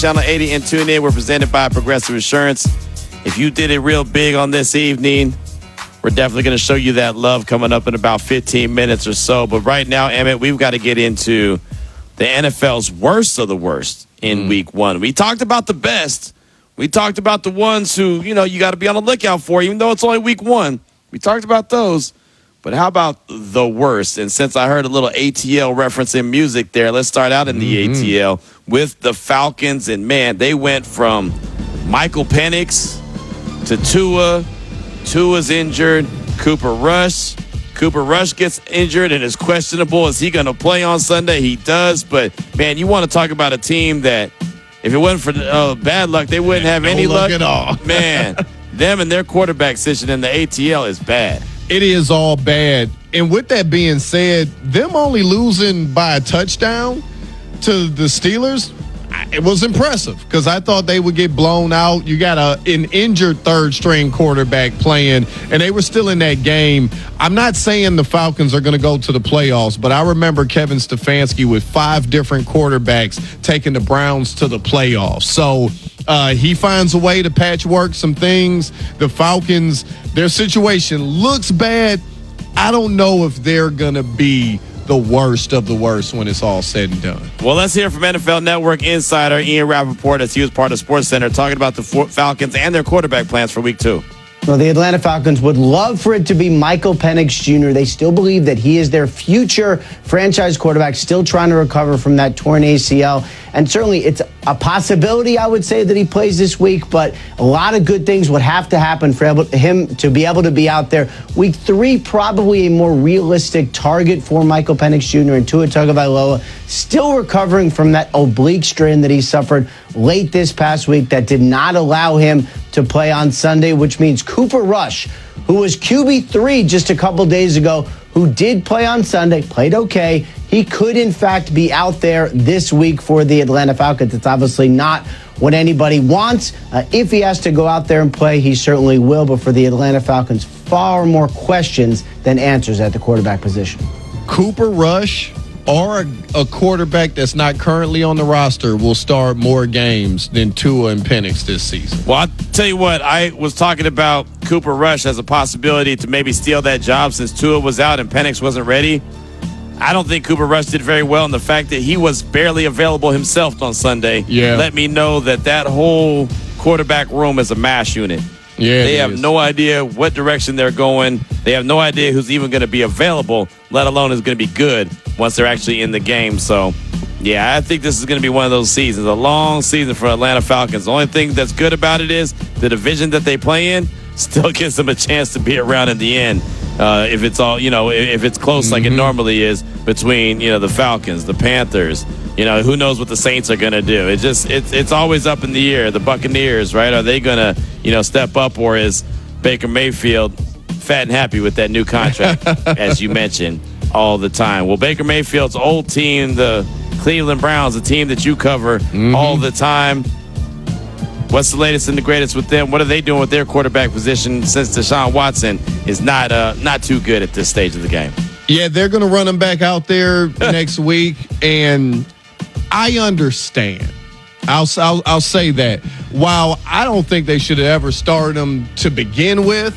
Channel 80 and tune in. We're presented by Progressive Insurance. If you did it real big on this evening, we're definitely going to show you that love coming up in about 15 minutes or so. But right now, Emmett, we've got to get into the NFL's worst of the worst in week one. We talked about the best. We talked about the ones who, you got to be on the lookout for, even though it's only week one. We talked about those. But how about the worst? And since I heard a little ATL reference in music there, let's start out in the ATL with the Falcons. And, man, they went from Michael Penix to Tua. Tua's injured. Cooper Rush gets injured and is questionable. Is he going to play on Sunday? He does. But, man, you want to talk about a team that, if it wasn't for bad luck, they wouldn't have any luck at all. Man, them and their quarterback situation in the ATL is bad. It is all bad. And with that being said, them only losing by a touchdown to the Steelers, it was impressive because I thought they would get blown out. You got an injured third-string quarterback playing, and they were still in that game. I'm not saying the Falcons are going to go to the playoffs, but I remember Kevin Stefanski with 5 different quarterbacks taking the Browns to the playoffs. So he finds a way to patchwork some things. The Falcons, their situation looks bad. I don't know if they're going to be the worst of the worst when it's all said and done. Well, let's hear from NFL Network insider Ian Rappaport as he was part of SportsCenter talking about the Falcons and their quarterback plans for week 2. Well, the Atlanta Falcons would love for it to be Michael Penix Jr. They still believe that he is their future franchise quarterback, still trying to recover from that torn ACL. And certainly it's a possibility, I would say, that he plays this week, but a lot of good things would have to happen for him to be able to be out there. Week 3, probably a more realistic target for Michael Penix Jr. and Tua Tagovailoa, still recovering from that oblique strain that he suffered late this past week that did not allow him to play on Sunday, which means Cooper Rush, who was QB3 just a couple days ago, who did play on Sunday, played okay. He could, in fact, be out there this week for the Atlanta Falcons. It's obviously not what anybody wants. If he has to go out there and play, he certainly will. But for the Atlanta Falcons, far more questions than answers at the quarterback position. Cooper Rush or a quarterback that's not currently on the roster will start more games than Tua and Penix this season. Well, I'll tell you what, I was talking about Cooper Rush as a possibility to maybe steal that job since Tua was out and Penix wasn't ready. I don't think Cooper Rush did very well, and the fact that he was barely available himself on Sunday let me know that whole quarterback room is a mash unit. Yeah, they have no idea what direction they're going. They have no idea who's even going to be available, let alone who's going to be good once they're actually in the game. So, yeah, I think this is going to be one of those seasons, a long season for Atlanta Falcons. The only thing that's good about it is the division that they play in still gives them a chance to be around in the end. If it's all, if it's close like it normally is between, the Falcons, the Panthers, who knows what the Saints are going to do. It's always up in the air. The Buccaneers, right? Are they going to, step up, or is Baker Mayfield fat and happy with that new contract, as you mentioned, all the time? Well, Baker Mayfield's old team, the Cleveland Browns, a team that you cover all the time. What's the latest and the greatest with them? What are they doing with their quarterback position since Deshaun Watson is not too good at this stage of the game? Yeah, they're going to run him back out there next week, and I understand. I'll say that. While I don't think they should have ever started him to begin with,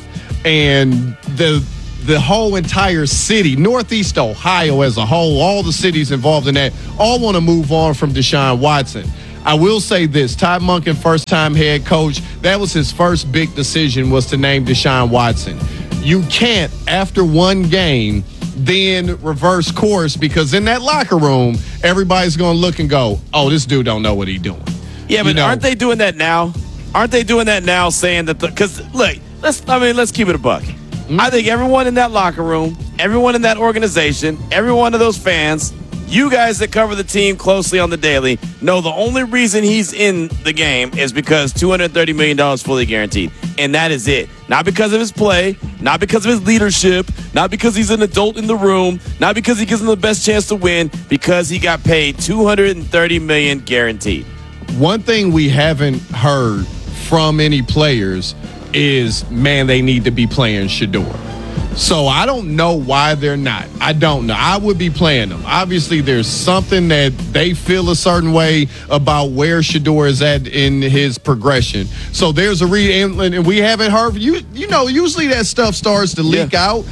and the whole entire city, Northeast Ohio as a whole, all the cities involved in that, all want to move on from Deshaun Watson. I will say this, Todd Monken, first-time head coach, that was his first big decision, was to name Deshaun Watson. You can't, after one game, then reverse course, because in that locker room, everybody's going to look and go, oh, this dude don't know what he's doing. Yeah, but aren't they doing that now? Aren't they doing that now, saying that because, look, let's keep it a buck. I think everyone in that locker room, everyone in that organization, every one of those fans, you guys that cover the team closely on the daily know the only reason he's in the game is because $230 million fully guaranteed. And that is it. Not because of his play, not because of his leadership, not because he's an adult in the room, not because he gives them the best chance to win, because he got paid $230 million guaranteed. One thing we haven't heard from any players is, man, they need to be playing Shedeur. So I don't know why they're not. I don't know. I would be playing them. Obviously, there's something that they feel a certain way about where Shedeur is at in his progression. So there's a and we haven't heard. You know, usually that stuff starts to leak out.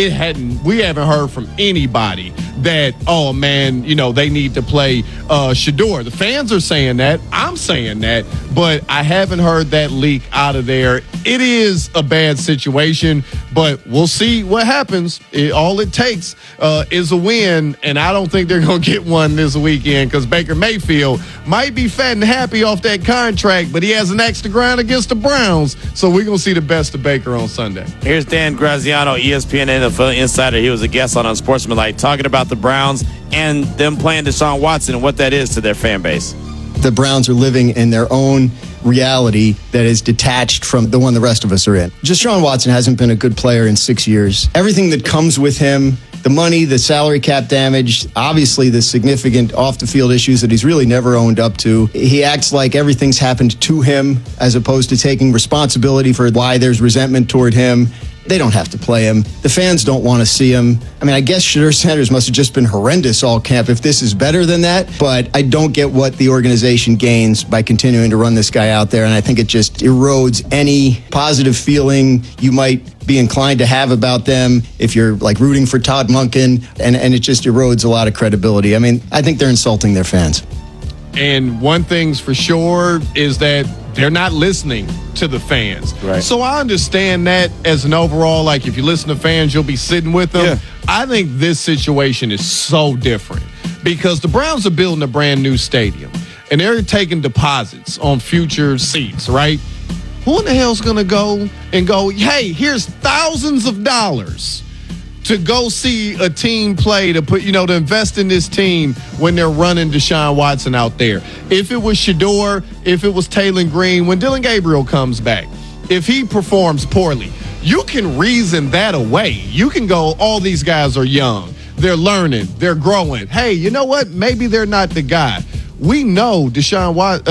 We haven't heard from anybody that, oh man, you know, they need to play Shedeur. The fans are saying that. I'm saying that, but I haven't heard that leak out of there. It is a bad situation, but we'll see what happens. All it takes is a win, and I don't think they're going to get one this weekend because Baker Mayfield might be fat and happy off that contract, but he has an extra grind against the Browns, so we're going to see the best of Baker on Sunday. Here's Dan Graziano, ESPN NFL Insider. He was a guest on Unsportsmanlike talking about the Browns and them playing Deshaun Watson and what that is to their fan base. The Browns are living in their own reality that is detached from the one the rest of us are in. Deshaun Watson hasn't been a good player in 6 years. Everything that comes with him, the money, the salary cap damage, obviously the significant off-the-field issues that he's really never owned up to. He acts like everything's happened to him as opposed to taking responsibility for why there's resentment toward him. They don't have to play him. The fans don't want to see him. I mean, I guess Shedeur Sanders must have just been horrendous all camp if this is better than that. But I don't get what the organization gains by continuing to run this guy out there. And I think it just erodes any positive feeling you might be inclined to have about them if you're like rooting for Todd Monken. And it just erodes a lot of credibility. I mean, I think they're insulting their fans. And one thing's for sure is that they're not listening to the fans. Right. So I understand that as an overall, like if you listen to fans, you'll be sitting with them. Yeah. I think this situation is so different because the Browns are building a brand new stadium and they're taking deposits on future seats, right? Who in the hell's going to go, hey, here's thousands of dollars to go see a team play, to put, to invest in this team when they're running Deshaun Watson out there. If it was Shedeur, if it was Taylor Green, when Dylan Gabriel comes back, if he performs poorly, you can reason that away. You can go, all these guys are young. They're learning. They're growing. Hey, you know what? Maybe they're not the guy. We know Deshaun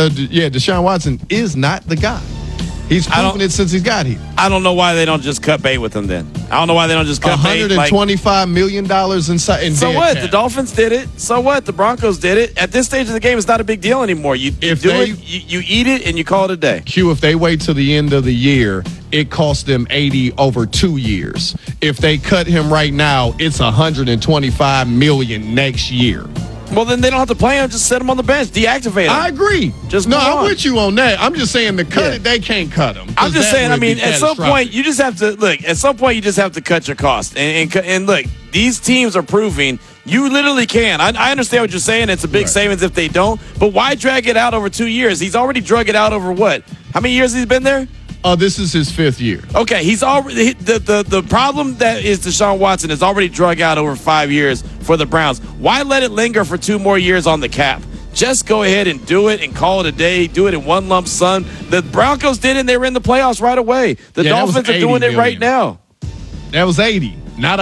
Watson is not the guy. He's proven it since he's got here. I don't know why they don't just cut bait with him then. I don't know why they don't just cut bait. $125 million in so dead what? cap. The Dolphins did it. So what? The Broncos did it. At this stage of the game, it's not a big deal anymore. You eat it and you call it a day. Q, if they wait till the end of the year, it costs them $80 over 2 years. If they cut him right now, it's $125 million next year. Well, then they don't have to play him. Just set him on the bench. Deactivate him. I agree. I'm with you on that. I'm just saying they can't cut him. I'm just saying, at some point, you just have to look. At some point, you just have to cut your costs. And look, these teams are proving you literally can. I understand what you're saying. It's a big savings if they don't. But why drag it out over 2 years? He's already drug it out over what? How many years has he been there? This is his 5th year. Okay, he's already the problem that is Deshaun Watson is already drug out over 5 years for the Browns. Why let it linger for 2 more years on the cap? Just go ahead and do it and call it a day. Do it in one lump sum. The Broncos did it and they were in the playoffs right away. The Dolphins are doing it right now. That was 80, not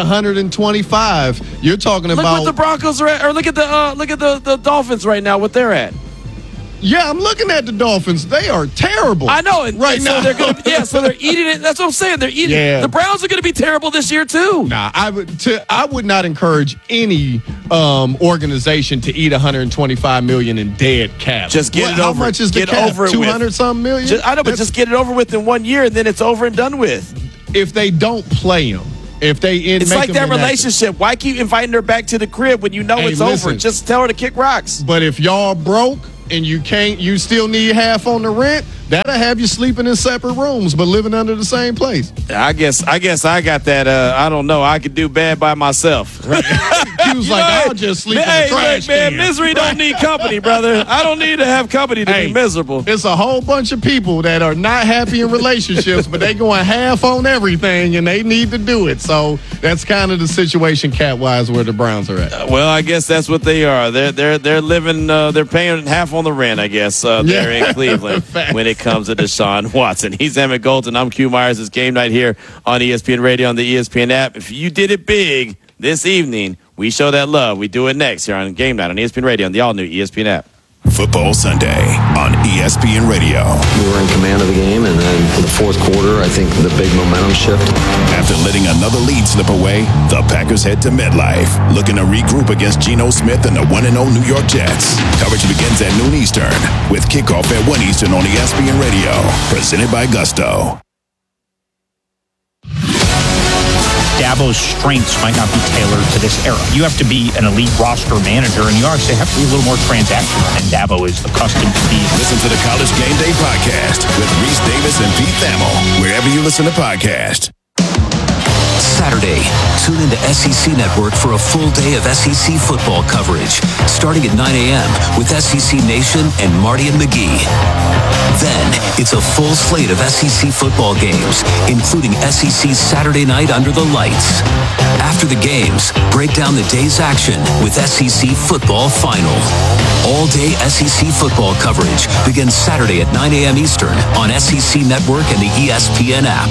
125. You're talking about. Look what the Broncos are at, or look at the Dolphins right now. What they're at. Yeah, I'm looking at the Dolphins. They are terrible. I know. Right now. So they're eating it. That's what I'm saying. They're eating it. The Browns are going to be terrible this year, too. Nah, I would not encourage any organization to eat $125 million in dead cap. Just get it over. How much is the cap? 200-something million? I know, but just get it over with in 1 year, and then it's over and done with. If they don't play them, it's like that relationship. Why keep inviting her back to the crib when you know it's over? Just tell her to kick rocks. But if y'all broke and you still need half on the rent, that'll have you sleeping in separate rooms but living under the same place. I guess I got that. I don't know. I could do bad by myself. Right. He was like, I'll just sleep in the trash can. Misery don't need company, brother. I don't need to have company to be miserable. It's a whole bunch of people that are not happy in relationships, but they going half on everything, and they need to do it. So that's kind of the situation cap-wise where the Browns are at. Well, I guess that's what they are. They're living. They're paying half on the rent, I guess. There in Cleveland when it comes to Deshaun Watson. He's Emmett Golden. I'm Q Myers. It's Game Night here on ESPN Radio on the ESPN app. If you did it big this evening, we show that love. We do it next here on Game Night on ESPN Radio on the all-new ESPN app. Football Sunday on ESPN Radio. We were in command of the game, and then in the fourth quarter, I think the big momentum shift. After letting another lead slip away, the Packers head to MetLife, looking to regroup against Geno Smith and the 1-0 New York Jets. Coverage begins at noon Eastern, with kickoff at 1 Eastern on ESPN Radio, presented by Gusto. Dabo's strengths might not be tailored to this era. You have to be an elite roster manager, and you actually have to be a little more transactional than Dabo is accustomed to being. Listen to the College Game Day podcast with Reese Davis and Pete Thamel, wherever you listen to podcasts. Saturday, tune into SEC Network for a full day of SEC football coverage, starting at 9 a.m. with SEC Nation and Marty and McGee. Then, it's a full slate of SEC football games, including SEC Saturday Night Under the Lights. After the games, break down the day's action with SEC Football Final. All-day SEC football coverage begins Saturday at 9 a.m. Eastern on SEC Network and the ESPN app.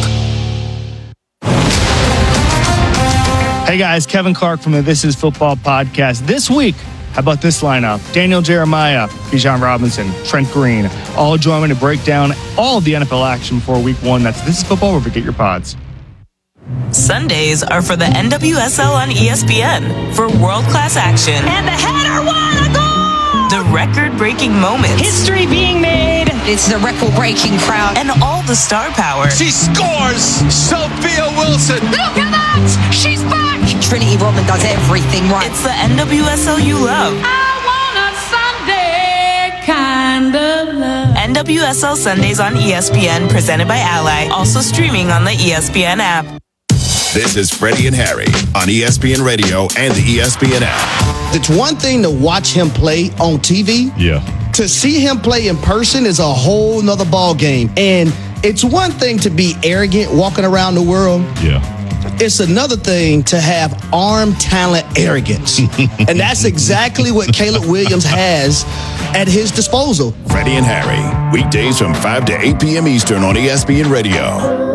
Hey guys, Kevin Clark from the This Is Football podcast. This week, how about this lineup? Daniel Jeremiah, Bijan Robinson, Trent Green, all join me to break down all of the NFL action for week one. That's This Is Football, wherever you get your pods. Sundays are for the NWSL on ESPN for world-class action. And the header, what a goal! The record-breaking moments. History being made. It's the record-breaking crowd. And all the star power. She scores! Sophia Wilson! Look at that! She's back! Trinity Rodman does everything right. It's the NWSL you love. I want a Sunday kind of love. NWSL Sundays on ESPN, presented by Ally. Also streaming on the ESPN app. This is Freddie and Harry on ESPN Radio and the ESPN app. It's one thing to watch him play on TV. Yeah. To see him play in person is a whole nother ball game. And it's one thing to be arrogant walking around the world. Yeah. It's another thing to have arm talent arrogance. And that's exactly what Caleb Williams has at his disposal. Freddie and Harry, weekdays from 5 to 8 p.m. Eastern on ESPN Radio.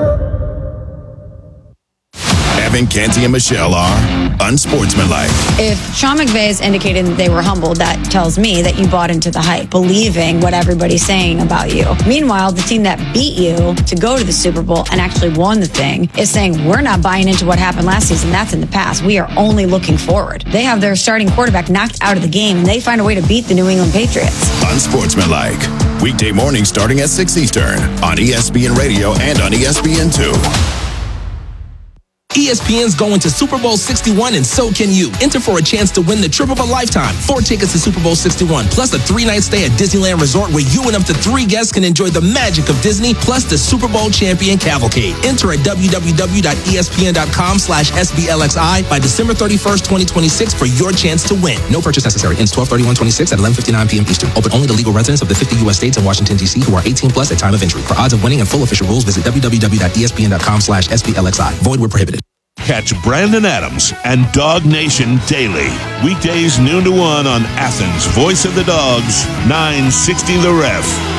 Evan, Canty, and Michelle are unsportsmanlike. If Sean McVay has indicated that they were humbled, that tells me that you bought into the hype, believing what everybody's saying about you. Meanwhile, the team that beat you to go to the Super Bowl and actually won the thing is saying, we're not buying into what happened last season. That's in the past. We are only looking forward. They have their starting quarterback knocked out of the game, and they find a way to beat the New England Patriots. Unsportsmanlike. Weekday mornings starting at 6 Eastern on ESPN Radio and on ESPN2. ESPN's going to Super Bowl 61, and so can you. Enter for a chance to win the trip of a lifetime. 4 tickets to Super Bowl 61, plus a 3-night stay at Disneyland Resort where you and up to 3 guests can enjoy the magic of Disney, plus the Super Bowl champion cavalcade. Enter at www.espn.com/SBLXI by December 31st, 2026 for your chance to win. No purchase necessary. Ends 12/31/26 at 11:59 p.m. Eastern. Open only to legal residents of the 50 U.S. states and Washington, D.C. who are 18 plus at time of entry. For odds of winning and full official rules, visit www.espn.com/SBLXI. Void where prohibited. Catch Brandon Adams and Dog Nation daily. Weekdays noon to 1 on Athens' Voice of the Dogs, 960 The Ref.